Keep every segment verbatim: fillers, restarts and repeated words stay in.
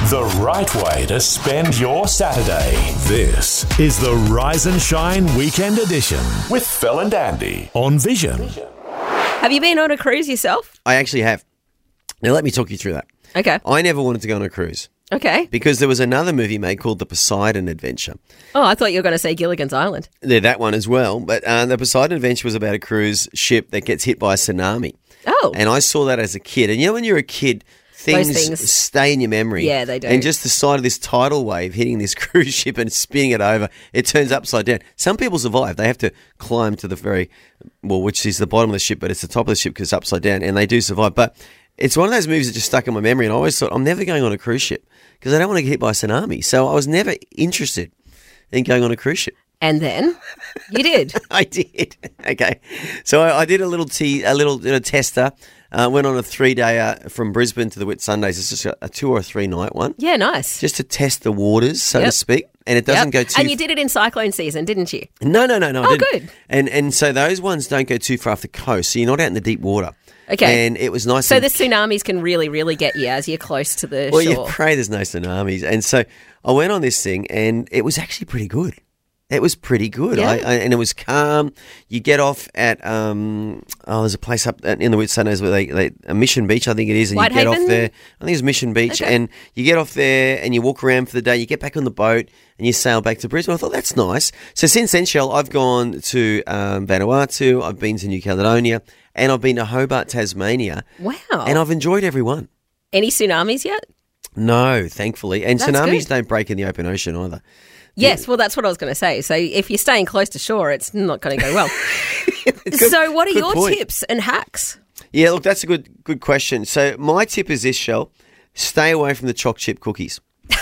The right way to spend your Saturday. This is the Rise and Shine Weekend Edition with Phil and Andy on Vision. Have you been on a cruise yourself? I actually have. Now, let me talk you through that. Okay. I never wanted to go on a cruise Okay. because there was another movie made called The Poseidon Adventure. Oh, I thought you were going to say Gilligan's Island. There's that one as well. But uh, The Poseidon Adventure was about a cruise ship that gets hit by a tsunami. Oh. And I saw that as a kid. And you know when you're a kid, things, things- stay in your memory. Yeah, they do. And just the sight of this tidal wave hitting this cruise ship and spinning it over, it turns upside down. Some people survive. They have to climb to the very, well, which is the bottom of the ship, but it's the top of the ship because it's upside down, and they do survive. But it's one of those movies that just stuck in my memory, and I always thought, I'm never going on a cruise ship because I don't want to get hit by a tsunami. So I was never interested in going on a cruise ship. And then you did. I did. Okay. So I, I did a little tea, a little you know, tester. Uh, went on a three-day from Brisbane to the Whitsundays. It's just a, a two or a three-night one. Yeah, nice. Just to test the waters, so Yep. to speak. And it doesn't Yep. go too... And you did it in cyclone season, didn't you? No, no, no, no. I Oh, didn't. good. And, and so those ones don't go too far off the coast, so you're not out in the deep water. Okay. And it was nice. So and the tsunamis can really, really get you as you're close to the Well, shore. you pray there's no tsunamis. And so I went on this thing, and it was actually pretty good. It was pretty good. Yeah. I, I, and it was calm. You get off at, um, oh, there's a place up in the Whitsundays where they, they, a Mission Beach, I think it is, and you get Whitehaven? off there. I think it's Mission Beach. Okay. And you get off there and you walk around for the day. You get back on the boat and you sail back to Brisbane. I thought, that's nice. So since then, Shell, I've gone to um, Vanuatu, I've been to New Caledonia, and I've been to Hobart, Tasmania. Wow. And I've enjoyed every one. Any tsunamis yet? No, thankfully. And That's tsunamis good. don't break in the open ocean either. Yes, well, that's what I was going to say. So if you're staying close to shore, it's not going to go well. Good- so what are good your point. tips and hacks? Yeah, look, that's a good good question. So my tip is this, Shell. Stay away from the choc chip cookies.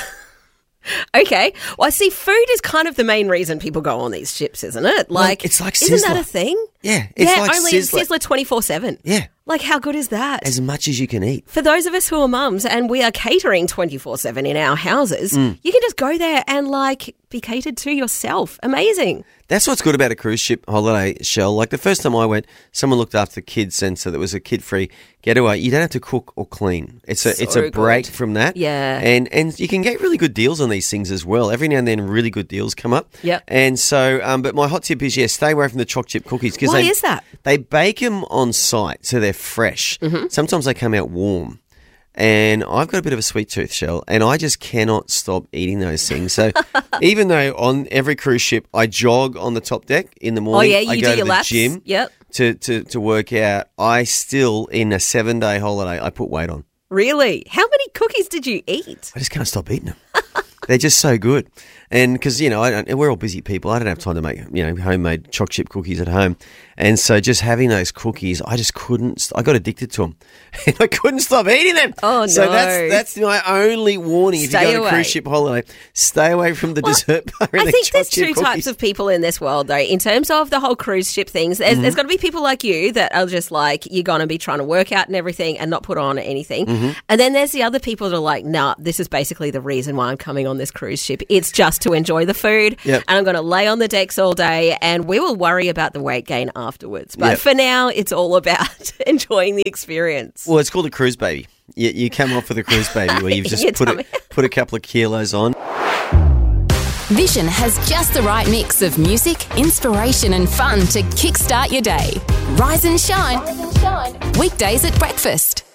Okay. Well, I see food is kind of the main reason people go on these ships, isn't it? Like, it's like isn't Sizzler. that a thing? Yeah, it's yeah, like only Sizzler. Sizzler twenty-four seven. Yeah, Like, how good is that? as much as you can eat. For those of us who are mums and we are catering twenty-four seven in our houses, Mm. you can just go there and, like, be catered to yourself. Amazing. That's what's good about a cruise ship holiday, Shell. Like the first time I went, someone looked after the kids, and so there was a kid-free getaway. You don't have to cook or clean. It's a So it's a break good. from that. Yeah. and and you can get really good deals on these things as well. Every now and then, really good deals come up. Yep. And so, um, but my hot tip is yeah, stay away from the choc chip cookies because Why they is that? they bake them on site, so they're fresh. Mm-hmm. Sometimes they come out warm. And I've got a bit of a sweet tooth, Shell, and I just cannot stop eating those things. So even though on every cruise ship I jog on the top deck in the Oh, morning, yeah, I you go do to your the laps. gym Yep. to, to, to work out, I still, in a seven-day holiday, I put weight on. Really? How many cookies did you eat? I just can't stop eating them. They're just so good. And because, you know, I don't, we're all busy people. I don't have time to make, you know, homemade choc chip cookies at home. And so just having those cookies, I just couldn't, st- I got addicted to them. And I couldn't stop eating them. Oh, So no. that's that's my only warning if Stay you go on a away. cruise ship holiday. Stay away from the dessert bar and I the think choc there's chip two cookies. types of people in this world, though. In terms of the whole cruise ship things, there's, Mm-hmm. there's got to be people like you that are just like, you're going to be trying to work out and everything and not put on anything. Mm-hmm. And then there's the other people that are like, nah, this is basically the reason why I'm coming on this cruise ship. It's just to enjoy the food. Yep. And I'm going to lay on the decks all day and we will worry about the weight gain afterwards. But Yep. for now, it's all about enjoying the experience. Well, it's called a cruise baby. You, you come off with a cruise baby where you've just Your put tummy. a, put a couple of kilos on. Vision has just the right mix of music, inspiration and fun to kickstart your day. Rise and shine. Rise and shine. Weekdays at breakfast.